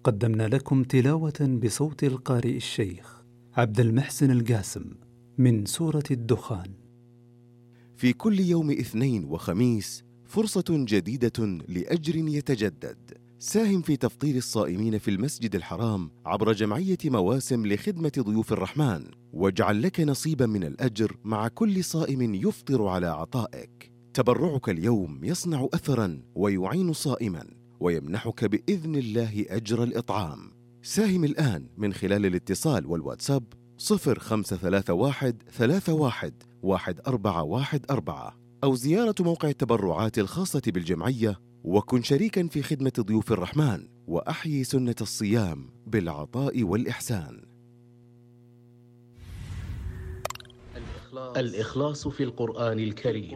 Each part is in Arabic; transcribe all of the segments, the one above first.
قدمنا لكم تلاوة بصوت القارئ الشيخ عبد المحسن القاسم من سورة الدخان. في كل يوم اثنين وخميس فرصة جديدة لأجر يتجدد. ساهم في تفطير الصائمين في المسجد الحرام عبر جمعية مواسم لخدمة ضيوف الرحمن، واجعل لك نصيبا من الأجر مع كل صائم يفطر على عطائك. تبرعك اليوم يصنع أثرا ويعين صائما ويمنحك بإذن الله أجر الإطعام. ساهم الآن من خلال الاتصال والواتساب 0531 31 1414 أو زيارة موقع التبرعات الخاصة بالجمعية، وكن شريكا في خدمة ضيوف الرحمن وأحيي سنة الصيام بالعطاء والإحسان. الإخلاص في القرآن الكريم.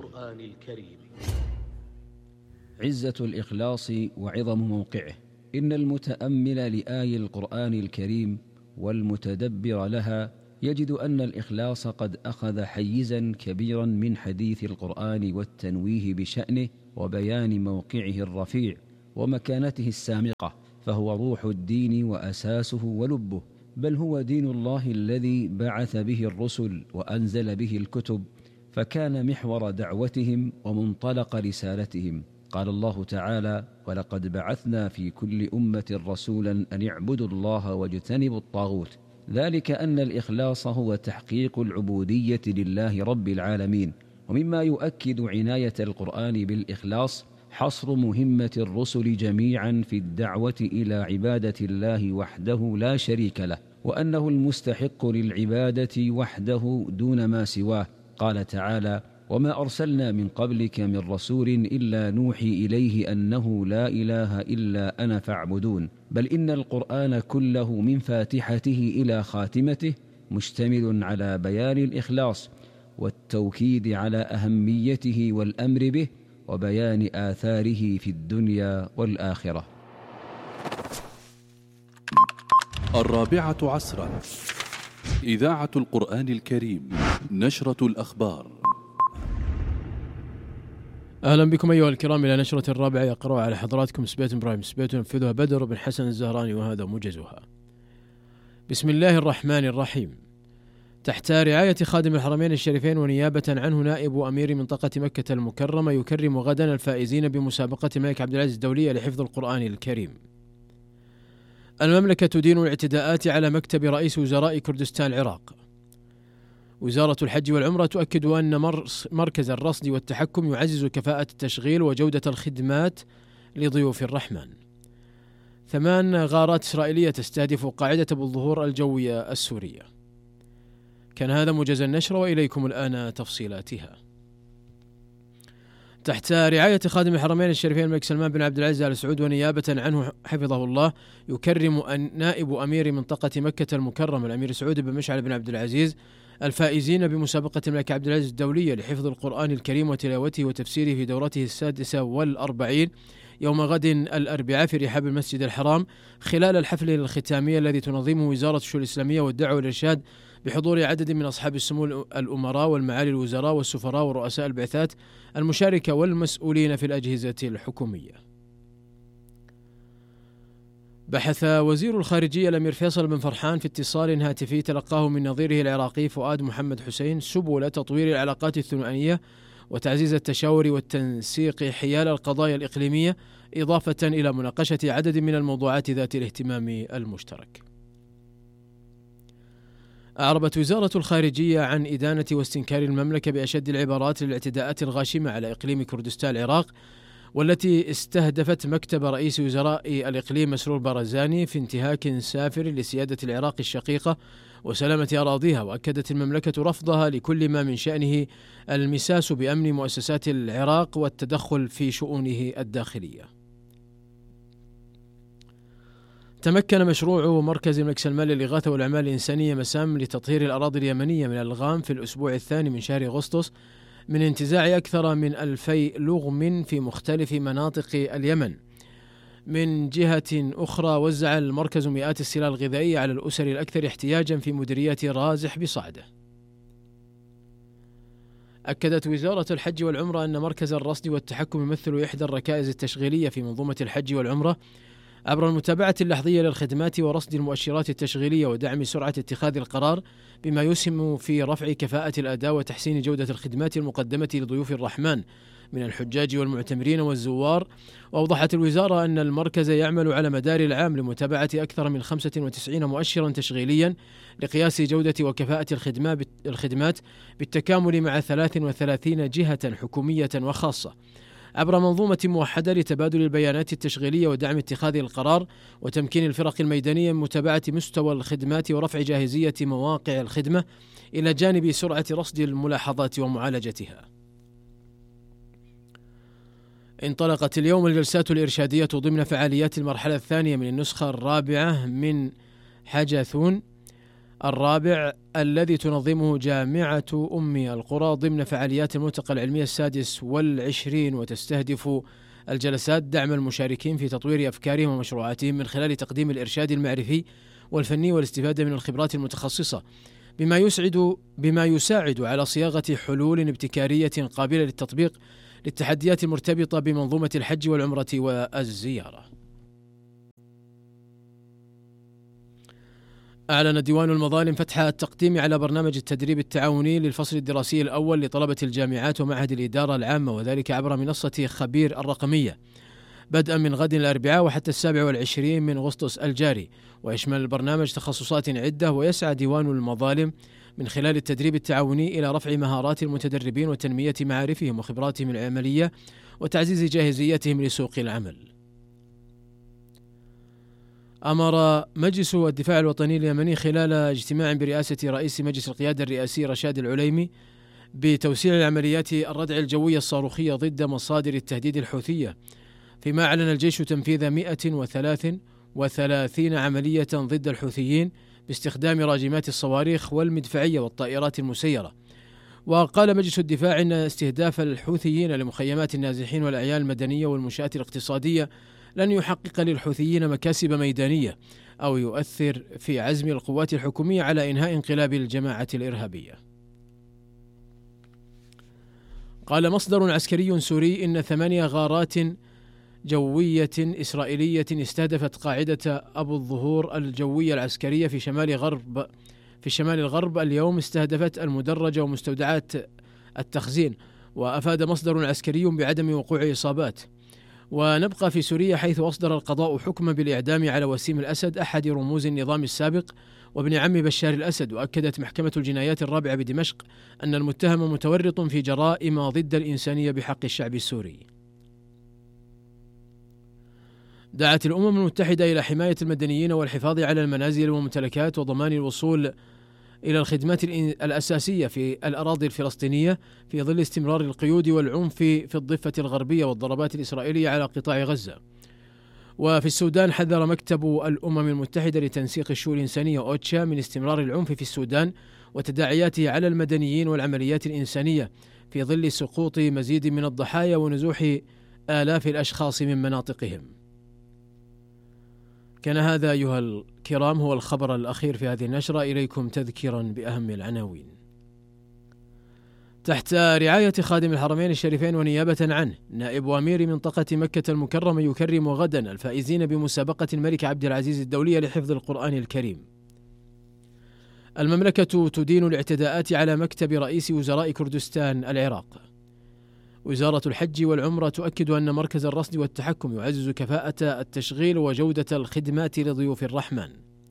عزة الإخلاص وعظم موقعه. إن المتأمل لآي القرآن الكريم والمتدبر لها يجد أن الإخلاص قد أخذ حيزا كبيرا من حديث القرآن والتنويه بشأنه وبيان موقعه الرفيع ومكانته السامقة، فهو روح الدين وأساسه ولبه، بل هو دين الله الذي بعث به الرسل وأنزل به الكتب، فكان محور دعوتهم ومنطلق رسالتهم. قال الله تعالى: ولقد بعثنا في كل أمة رسولا أن اعبدوا الله واجتنبوا الطاغوت. ذلك أن الإخلاص هو تحقيق العبودية لله رب العالمين. ومما يؤكد عناية القرآن بالإخلاص حصر مهمة الرسل جميعا في الدعوة إلى عبادة الله وحده لا شريك له، وأنه المستحق للعبادة وحده دون ما سواه. قال تعالى: وما أرسلنا من قبلك من رسول إلا نوحي إليه أنه لا إله إلا أنا فاعبدون. بل إن القرآن كله من فاتحته إلى خاتمته مشتمل على بيان الإخلاص والتوكيد على أهميته والأمر به وبيان آثاره في الدنيا والآخرة. 4 إذاعة القرآن الكريم، نشرة الأخبار. أهلا بكم أيها الكرام إلى نشرة 4 يقرأ على حضراتكم سبيت برايم سبيت ينفذها بدر بن حسن الزهراني، وهذا موجزها. بسم الله الرحمن الرحيم. تحت رعاية خادم الحرمين الشريفين ونيابة عنه نائب أمير منطقة مكة المكرمة يكرم غدا الفائزين بمسابقة الملك عبد العزيز الدولية لحفظ القرآن الكريم. المملكة تدين الاعتداءات على مكتب رئيس وزراء كردستان العراق. وزارة الحج والعمرة تؤكد أن مركز الرصد والتحكم يعزز كفاءة التشغيل وجودة الخدمات لضيوف الرحمن. 8 غارات إسرائيلية تستهدف قاعدة أبو الظهور الجوية السورية. كان هذا موجز النشرة، وإليكم الآن تفصيلاتها. تحت رعاية خادم الحرمين الشريفين الملك سلمان بن عبد العزيز آل سعود ونيابة عنه حفظه الله يكرم نائب أمير منطقة مكة المكرمة الأمير سعود بن مشعل بن عبد العزيز الفائزين بمسابقة الملك عبد العزيز الدولية لحفظ القرآن الكريم وتلاوته وتفسيره في دورته 46 يوم غد الأربعاء في رحاب المسجد الحرام، خلال الحفل الختامي الذي تنظمه وزارة الشؤون الإسلامية والدعوة والإرشاد بحضور عدد من أصحاب السمو الأمراء والمعالي الوزراء والسفراء ورؤساء البعثات المشاركة والمسؤولين في الأجهزة الحكومية. بحث وزير الخارجية الأمير فيصل بن فرحان في اتصال هاتفي تلقاه من نظيره العراقي فؤاد محمد حسين سبل تطوير العلاقات الثنائية وتعزيز التشاور والتنسيق حيال القضايا الإقليمية، إضافة إلى مناقشة عدد من الموضوعات ذات الاهتمام المشترك. أعربت وزارة الخارجية عن إدانة واستنكار المملكة بأشد العبارات للاعتداءات الغاشمة على إقليم كردستان العراق، والتي استهدفت مكتب رئيس وزراء الإقليم مسرور بارزاني في انتهاك سافر لسيادة العراق الشقيقة وسلامة أراضيها. وأكدت المملكة رفضها لكل ما من شأنه المساس بأمن مؤسسات العراق والتدخل في شؤونه الداخلية. تمكن مشروع مركز الملك سلمان للإغاثة والأعمال الإنسانية مسام لتطهير الأراضي اليمنية من الألغام في الأسبوع الثاني من شهر أغسطس من انتزاع أكثر من 2000 لغم في مختلف مناطق اليمن. من جهة أخرى وزع المركز مئات السلال الغذائية على الأسر الأكثر احتياجا في مديرية رازح بصعدة. أكدت وزارة الحج والعمرة أن مركز الرصد والتحكم يمثل إحدى الركائز التشغيلية في منظومة الحج والعمرة عبر المتابعة اللحظية للخدمات ورصد المؤشرات التشغيلية ودعم سرعة اتخاذ القرار، بما يسهم في رفع كفاءة الأداء وتحسين جودة الخدمات المقدمة لضيوف الرحمن من الحجاج والمعتمرين والزوار. وأوضحت الوزارة أن المركز يعمل على مدار العام لمتابعة أكثر من 95 مؤشرا تشغيليا لقياس جودة وكفاءة الخدمات بالتكامل مع 33 جهة حكومية وخاصة، عبر منظومة موحدة لتبادل البيانات التشغيلية ودعم اتخاذ القرار وتمكين الفرق الميدانية من متابعة مستوى الخدمات ورفع جاهزية مواقع الخدمة، إلى جانب سرعة رصد الملاحظات ومعالجتها. انطلقت اليوم الجلسات الإرشادية ضمن فعاليات المرحلة الثانية من النسخة الرابعة من حجاثون الرابع الذي تنظمه جامعة أم القرى ضمن فعاليات الملتقى العلمي 26، وتستهدف الجلسات دعم المشاركين في تطوير أفكارهم ومشروعاتهم من خلال تقديم الإرشاد المعرفي والفني والاستفادة من الخبرات المتخصصة، بما يساعد على صياغة حلول ابتكارية قابلة للتطبيق للتحديات المرتبطة بمنظومة الحج والعمرة والزيارة. أعلن ديوان المظالم فتح التقديم على برنامج التدريب التعاوني للفصل الدراسي الأول لطلبة الجامعات ومعهد الإدارة العامة، وذلك عبر منصة خبير الرقمية بدءا من غد الأربعاء وحتى 27 من أغسطس الجاري. ويشمل البرنامج تخصصات عدة، ويسعى ديوان المظالم من خلال التدريب التعاوني إلى رفع مهارات المتدربين وتنمية معارفهم وخبراتهم العملية وتعزيز جاهزيتهم لسوق العمل. أمر مجلس الدفاع الوطني اليمني خلال اجتماع برئاسة رئيس مجلس القيادة الرئاسي رشاد العليمي بتوسيع العمليات الردع الجوية الصاروخية ضد مصادر التهديد الحوثية، فيما أعلن الجيش تنفيذ 133 عملية ضد الحوثيين باستخدام راجمات الصواريخ والمدفعية والطائرات المسيرة. وقال مجلس الدفاع إن استهداف الحوثيين لمخيمات النازحين والأعيان المدنية والمنشآت الاقتصادية لن يحقق للحوثيين مكاسب ميدانية أو يؤثر في عزم القوات الحكومية على إنهاء انقلاب الجماعة الإرهابية. قال مصدر عسكري سوري إن 8 غارات جوية إسرائيلية استهدفت قاعدة أبو الظهور الجوية العسكرية في شمال الغرب اليوم استهدفت المدرجة ومستودعات التخزين. وأفاد مصدر عسكري بعدم وقوع إصابات. ونبقى في سوريا، حيث أصدر القضاء حكما بالإعدام على وسيم الأسد أحد رموز النظام السابق وابن عم بشار الأسد. وأكدت محكمة الجنايات الرابعة بدمشق أن المتهم متورط في جرائم ضد الإنسانية بحق الشعب السوري. دعت الأمم المتحدة إلى حماية المدنيين والحفاظ على المنازل والممتلكات وضمان الوصول إلى الخدمات الأساسية في الأراضي الفلسطينية في ظل استمرار القيود والعنف في الضفة الغربية والضربات الإسرائيلية على قطاع غزة. وفي السودان، حذر مكتب الأمم المتحدة لتنسيق الشؤون الإنسانية أوتشا من استمرار العنف في السودان وتداعياته على المدنيين والعمليات الإنسانية في ظل سقوط مزيد من الضحايا ونزوح آلاف الأشخاص من مناطقهم. كان هذا أيها الكرام هو الخبر الأخير في هذه النشرة. إليكم تذكيرا بأهم العناوين. تحت رعاية خادم الحرمين الشريفين ونيابة عنه، نائب أمير منطقة مكة المكرمة يكرم غدا الفائزين بمسابقة الملك عبد العزيز الدولية لحفظ القرآن الكريم. المملكة تدين الاعتداءات على مكتب رئيس وزراء كردستان العراق. وزارة الحج والعمرة تؤكد أن مركز الرصد والتحكم يعزز كفاءة التشغيل وجودة الخدمات لضيوف الرحمن.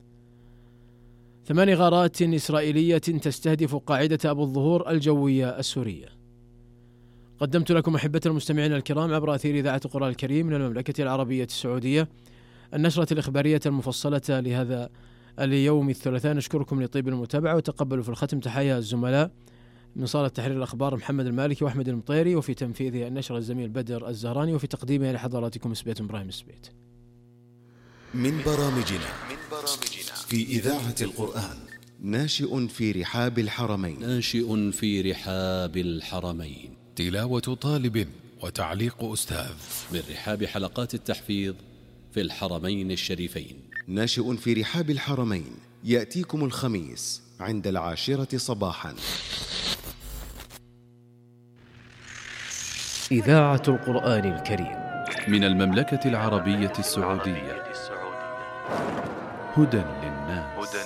8 غارات إسرائيلية تستهدف قاعدة أبو الظهور الجوية السورية. قدمت لكم أحبة المستمعين الكرام عبر أثير إذاعة القرآن الكريم من المملكة العربية السعودية النشرة الإخبارية المفصلة لهذا اليوم الثلاثاء. نشكركم لطيب المتابعة، وتقبلوا في الختم تحية الزملاء من صالة تحرير الأخبار محمد المالكي وأحمد المطيري، وفي تنفيذ النشر الزميل بدر الزهراني، وفي تقديمها لحضراتكم سبيت إبراهيم السبيت. من برامجنا في إذاعة القرآن. ناشئ في رحاب الحرمين. تلاوة طالب وتعليق أستاذ من رحاب حلقات التحفيظ في الحرمين الشريفين. ناشئ في رحاب الحرمين يأتيكم الخميس عند 10 صباحا. إذاعة القرآن الكريم. من المملكة العربية السعودية. هدى للناس.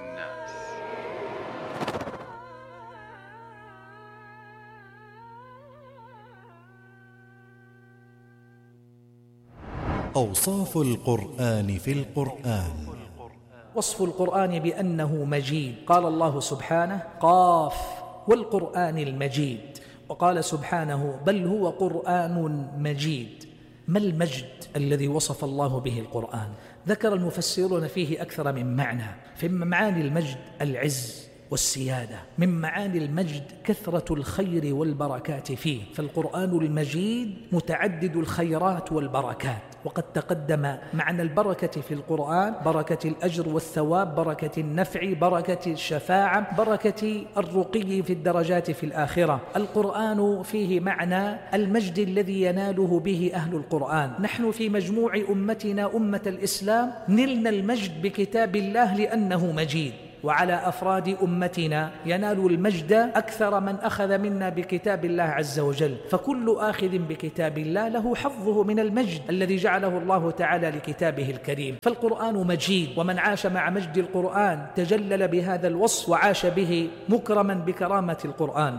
أوصاف القرآن في القرآن. وصف القرآن بأنه مجيد، قال الله سبحانه: قاف والقرآن المجيد. وقال سبحانه: بل هو قرآن مجيد. ما المجد الذي وصف الله به القرآن؟ ذكر المفسرون فيه أكثر من معنى. في معاني المجد العز والسيادة، من معاني المجد كثرة الخير والبركات فيه، فالقرآن المجيد متعدد الخيرات والبركات. وقد تقدم معنى البركة في القرآن: بركة الأجر والثواب، بركة النفع، بركة الشفاعة، بركة الرقي في الدرجات في الآخرة. القرآن فيه معنى المجد الذي يناله به أهل القرآن. نحن في مجموع أمتنا أمة الإسلام نلنا المجد بكتاب الله لأنه مجيد، وعلى أفراد أمتنا ينال المجد أكثر من أخذ منا بكتاب الله عز وجل، فكل آخذ بكتاب الله له حظه من المجد الذي جعله الله تعالى لكتابه الكريم. فالقرآن مجيد، ومن عاش مع مجد القرآن تجلل بهذا الوصف وعاش به مكرما بكرامة القرآن.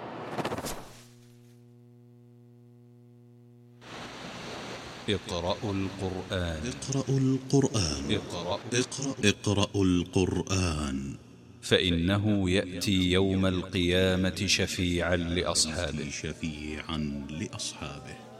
اقرأوا القرآن. اقرأوا القرآن. اقرأوا القرآن، فإنه يأتي يوم القيامة شفيعا لأصحابه.